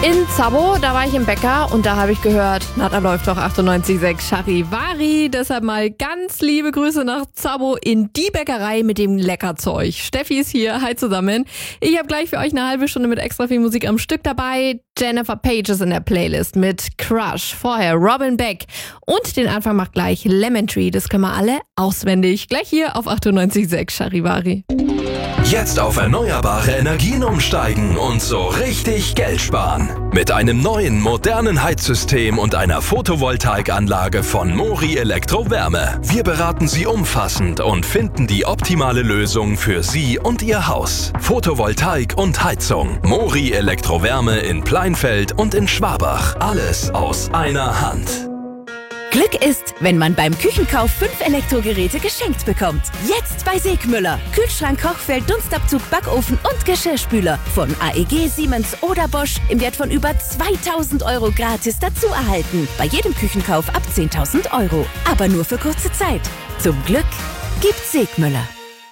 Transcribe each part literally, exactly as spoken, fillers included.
In Zabo, da war ich im Bäcker und da habe ich gehört, na, da läuft doch achtundneunzig Komma sechs Charivari. Deshalb mal ganz liebe Grüße nach Zabo in die Bäckerei mit dem Leckerzeug. Steffi ist hier, hi zusammen. Ich habe gleich für euch eine halbe Stunde mit extra viel Musik am Stück dabei. Jennifer Page ist in der Playlist mit Crush. Vorher Robin Beck. Und den Anfang macht gleich Lemon Tree. Das können wir alle auswendig. Gleich hier auf achtundneunzig Komma sechs Charivari. Jetzt auf erneuerbare Energien umsteigen und so richtig Geld sparen. Mit einem neuen, modernen Heizsystem und einer Photovoltaikanlage von Mori Elektrowärme. Wir beraten Sie umfassend und finden die optimale Lösung für Sie und Ihr Haus. Photovoltaik und Heizung. Mori Elektrowärme in Pleinfeld und in Schwabach. Alles aus einer Hand. Glück ist, wenn man beim Küchenkauf fünf Elektrogeräte geschenkt bekommt. Jetzt bei Segmüller. Kühlschrank, Kochfeld, Dunstabzug, Backofen und Geschirrspüler. Von A E G, Siemens oder Bosch im Wert von über zweitausend Euro gratis dazu erhalten. Bei jedem Küchenkauf ab zehntausend Euro. Aber nur für kurze Zeit. Zum Glück gibt's Segmüller.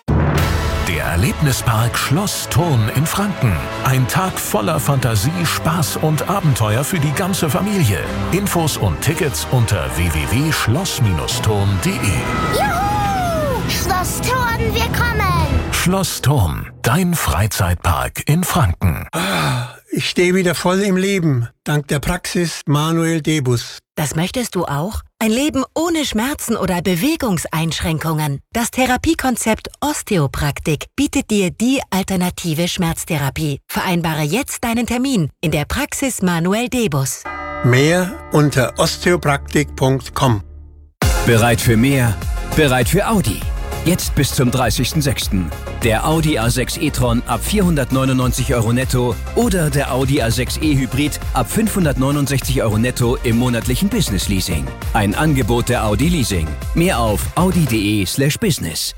Der Erlebnispark Schloss Thurn in Franken. Ein Tag voller Fantasie, Spaß und Abenteuer für die ganze Familie. Infos und Tickets unter w w w punkt schloss thurn punkt d e. Juhu! Schloss Thurn, wir kommen! Schloss Thurn, dein Freizeitpark in Franken. Ah, ich stehe wieder voll im Leben, dank der Praxis Manuel Debus. Das möchtest du auch? Ein Leben ohne Schmerzen oder Bewegungseinschränkungen. Das Therapiekonzept Osteopraktik bietet dir die alternative Schmerztherapie. Vereinbare jetzt deinen Termin in der Praxis Manuel Debus. Mehr unter osteopraktik punkt com. Bereit für mehr? Bereit für Audi. Jetzt bis zum dreißigsten sechsten Der Audi A sechs e-tron ab vierhundertneunundneunzig Euro netto oder der Audi A sechs e Hybrid ab fünfhundertneunundsechzig Euro netto im monatlichen Business Leasing. Ein Angebot der Audi Leasing. Mehr auf audi punkt de slash business.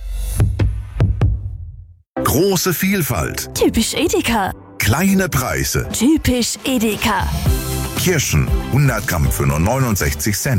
Große Vielfalt. Typisch Edeka. Kleine Preise. Typisch Edeka. Kirschen hundert Gramm für nur neunundsechzig Cent.